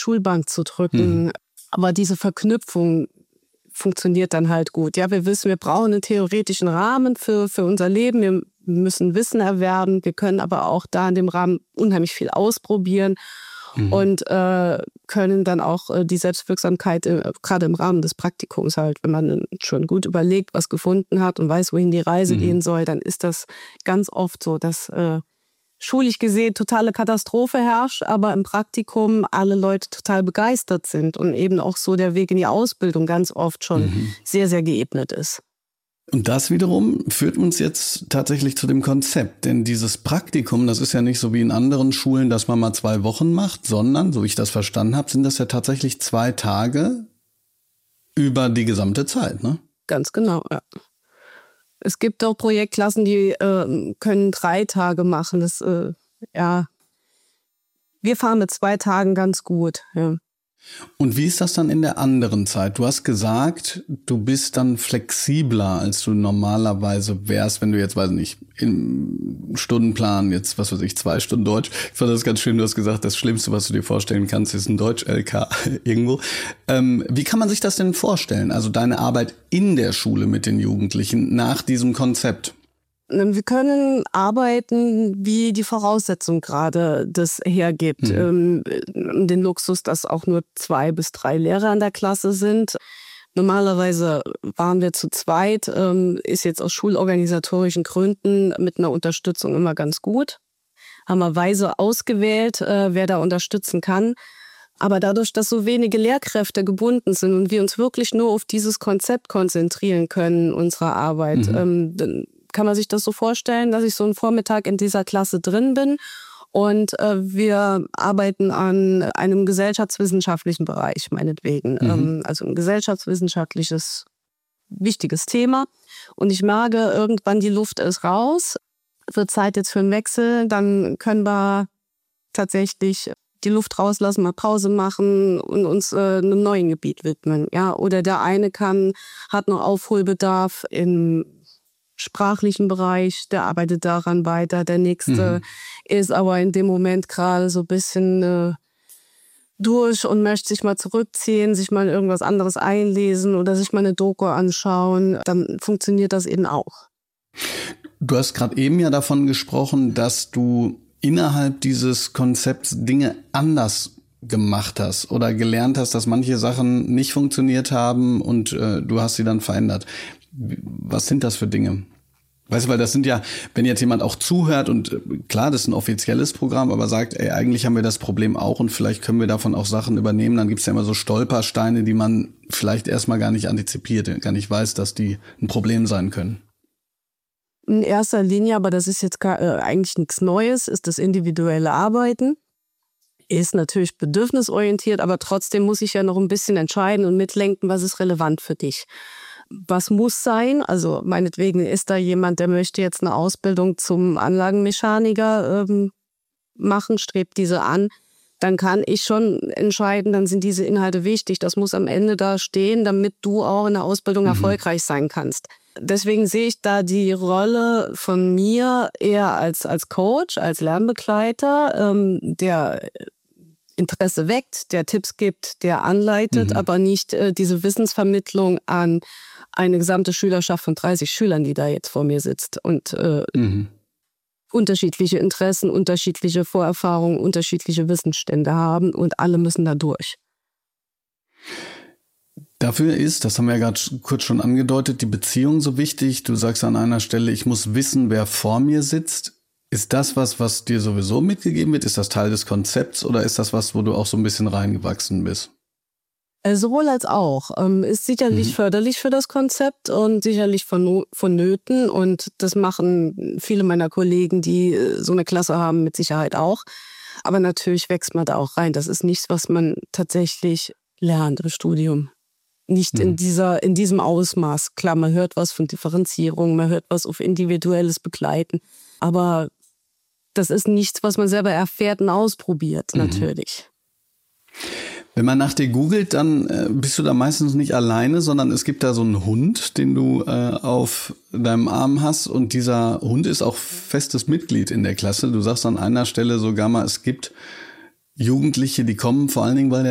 Schulbank zu drücken. Aber diese Verknüpfung funktioniert dann halt gut. Ja, wir wissen, wir brauchen einen theoretischen Rahmen für unser Leben. Wir müssen Wissen erwerben. Wir können aber auch da in dem Rahmen unheimlich viel ausprobieren und können dann auch die Selbstwirksamkeit gerade im Rahmen des Praktikums halt, wenn man schon gut überlegt, was gefunden hat und weiß, wohin die Reise gehen soll, dann ist das ganz oft so, dass schulisch gesehen totale Katastrophe herrscht, aber im Praktikum alle Leute total begeistert sind und eben auch so der Weg in die Ausbildung ganz oft schon sehr, sehr geebnet ist. Und das wiederum führt uns jetzt tatsächlich zu dem Konzept. Denn dieses Praktikum, das ist ja nicht so wie in anderen Schulen, dass man mal 2 Wochen macht, sondern, so ich das verstanden habe, sind das ja tatsächlich 2 Tage über die gesamte Zeit, ne? Ganz genau, ja. Es gibt auch Projektklassen, die können 3 Tage machen. Das, wir fahren mit 2 Tagen ganz gut. Ja. Und wie ist das dann in der anderen Zeit? Du hast gesagt, du bist dann flexibler, als du normalerweise wärst, wenn du jetzt, weiß nicht, im Stundenplan jetzt, 2 Stunden Deutsch. Ich fand das ganz schön, du hast gesagt, das Schlimmste, was du dir vorstellen kannst, ist ein Deutsch-LK irgendwo. Wie kann man sich das denn vorstellen? Also deine Arbeit in der Schule mit den Jugendlichen nach diesem Konzept? Wir können arbeiten, wie die Voraussetzung gerade das hergibt. Den Luxus, dass auch nur 2 bis 3 Lehrer in der Klasse sind. Normalerweise waren wir zu zweit, ist jetzt aus schulorganisatorischen Gründen mit einer Unterstützung immer ganz gut. Haben wir weise ausgewählt, wer da unterstützen kann. Aber dadurch, dass so wenige Lehrkräfte gebunden sind und wir uns wirklich nur auf dieses Konzept konzentrieren können, unsere Arbeit, dann kann man sich das so vorstellen, dass ich so einen Vormittag in dieser Klasse drin bin und wir arbeiten an einem gesellschaftswissenschaftlichen Bereich, meinetwegen. Also ein gesellschaftswissenschaftliches, wichtiges Thema. Und ich merke, irgendwann die Luft ist raus, wird Zeit jetzt für einen Wechsel, dann können wir tatsächlich die Luft rauslassen, mal Pause machen und uns einem neuen Gebiet widmen. Ja? Oder der eine hat noch Aufholbedarf im sprachlichen Bereich, der arbeitet daran weiter. Der nächste ist aber in dem Moment gerade so ein bisschen durch und möchte sich mal zurückziehen, sich mal in irgendwas anderes einlesen oder sich mal eine Doku anschauen. Dann funktioniert das eben auch. Du hast gerade eben ja davon gesprochen, dass du innerhalb dieses Konzepts Dinge anders gemacht hast oder gelernt hast, dass manche Sachen nicht funktioniert haben und du hast sie dann verändert. Was sind das für Dinge? Weißt du, weil das sind ja, wenn jetzt jemand auch zuhört und klar, das ist ein offizielles Programm, aber sagt, ey, eigentlich haben wir das Problem auch und vielleicht können wir davon auch Sachen übernehmen, dann gibt's ja immer so Stolpersteine, die man vielleicht erstmal gar nicht antizipiert, gar nicht weiß, dass die ein Problem sein können. In erster Linie, aber das ist jetzt eigentlich nichts Neues, ist das individuelle Arbeiten. Ist natürlich bedürfnisorientiert, aber trotzdem muss ich ja noch ein bisschen entscheiden und mitlenken, was ist relevant für dich. Was muss sein? Also meinetwegen ist da jemand, der möchte jetzt eine Ausbildung zum Anlagenmechaniker machen, strebt diese an. Dann kann ich schon entscheiden, dann sind diese Inhalte wichtig. Das muss am Ende da stehen, damit du auch in der Ausbildung erfolgreich sein kannst. Deswegen sehe ich da die Rolle von mir eher als Coach, als Lernbegleiter, der Interesse weckt, der Tipps gibt, der anleitet, aber nicht diese Wissensvermittlung an eine gesamte Schülerschaft von 30 Schülern, die da jetzt vor mir sitzt und unterschiedliche Interessen, unterschiedliche Vorerfahrungen, unterschiedliche Wissensstände haben und alle müssen da durch. Dafür ist, das haben wir ja gerade kurz schon angedeutet, die Beziehung so wichtig. Du sagst an einer Stelle, ich muss wissen, wer vor mir sitzt. Ist das was dir sowieso mitgegeben wird? Ist das Teil des Konzepts oder ist das was, wo du auch so ein bisschen reingewachsen bist? Sowohl als auch. Ist sicherlich förderlich für das Konzept und sicherlich vonnöten. Und das machen viele meiner Kollegen, die so eine Klasse haben, mit Sicherheit auch. Aber natürlich wächst man da auch rein. Das ist nichts, was man tatsächlich lernt im Studium. Nicht in diesem Ausmaß. Klar, man hört was von Differenzierung, man hört was auf individuelles Begleiten. Aber das ist nichts, was man selber erfährt und ausprobiert, natürlich. Wenn man nach dir googelt, dann bist du da meistens nicht alleine, sondern es gibt da so einen Hund, den du auf deinem Arm hast. Und dieser Hund ist auch festes Mitglied in der Klasse. Du sagst an einer Stelle sogar mal, es gibt Jugendliche, die kommen vor allen Dingen, weil